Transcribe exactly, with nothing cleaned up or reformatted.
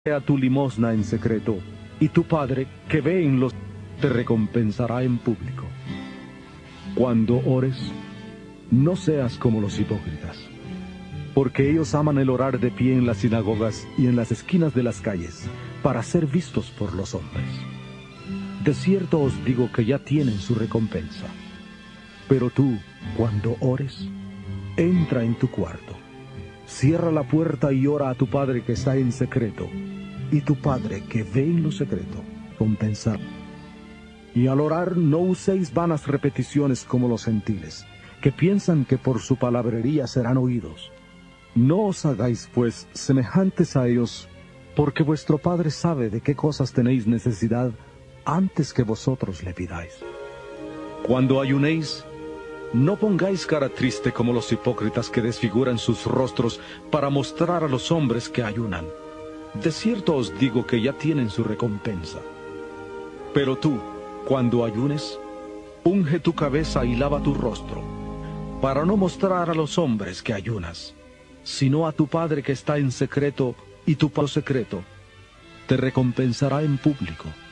a tu limosna en secreto, y tu Padre, que ve en los te recompensará en público. Cuando ores, no seas como los hipócritas, porque ellos aman el orar de pie en las sinagogas y en las esquinas de las calles, para ser vistos por los hombres. De cierto os digo que ya tienen su recompensa. Pero tú, cuando ores, entra en tu cuarto, cierra la puerta y ora a tu Padre que está en secreto, y tu Padre que ve en lo secreto, compensará. Y al orar no uséis vanas repeticiones como los gentiles, que piensan que por su palabrería serán oídos. No os hagáis, pues, semejantes a ellos, porque vuestro Padre sabe de qué cosas tenéis necesidad antes que vosotros le pidáis. Cuando ayunéis, no pongáis cara triste como los hipócritas que desfiguran sus rostros para mostrar a los hombres que ayunan. De cierto os digo que ya tienen su recompensa. Pero tú, cuando ayunes, unge tu cabeza y lava tu rostro, para no mostrar a los hombres que ayunas, sino a tu Padre que está en secreto, y tu Padre secreto te recompensará en público.